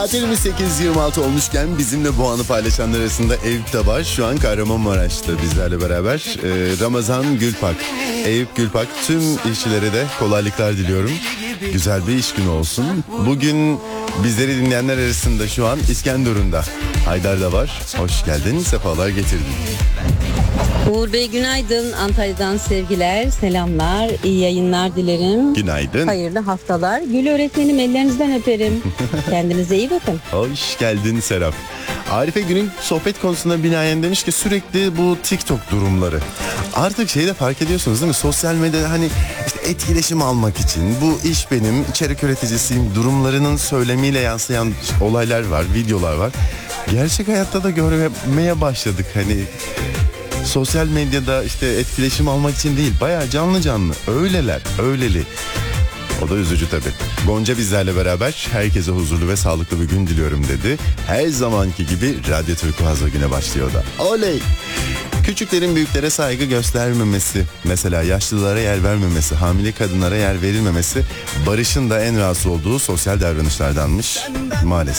Saatlerimiz 8.26 olmuşken bizimle bu anı paylaşanlar arasında Eyüp de var. Şu an Kahramanmaraş'ta bizlerle beraber. Ramazan Gülpak. Eyüp Gülpak, tüm işçilere de kolaylıklar diliyorum. Güzel bir iş günü olsun. Bugün bizleri dinleyenler arasında şu an İskenderun'da Haydar da var. Hoş geldin, sefalar getirdin. Uğur Bey günaydın. Antalya'dan sevgiler, selamlar, iyi yayınlar dilerim. Günaydın. Hayırlı haftalar. Gül öğretmenim, ellerinizden öperim. Kendinize iyi bakın. Hoş geldin Serap. Arife günün sohbet konusunda binaen demiş ki sürekli bu TikTok durumları. Artık şeyi de fark ediyorsunuz değil mi? Sosyal medyada hani işte etkileşim almak için bu iş benim, içerik üreticisiyim durumlarının söylemiyle yansıyan olaylar var, videolar var. Gerçek hayatta da görmeye başladık hani. Sosyal medyada işte etkileşim almak için değil, bayağı canlı canlı öyleler, öyleli. O da üzücü tabii. Gonca bizlerle beraber herkese huzurlu ve sağlıklı bir gün diliyorum dedi. Her zamanki gibi Radyo Turkuaz'la güne başlıyor da. Oley! Küçüklerin büyüklere saygı göstermemesi, mesela yaşlılara yer vermemesi, hamile kadınlara yer verilmemesi Barış'ın da en rahatsız olduğu sosyal davranışlardanmış maalesef.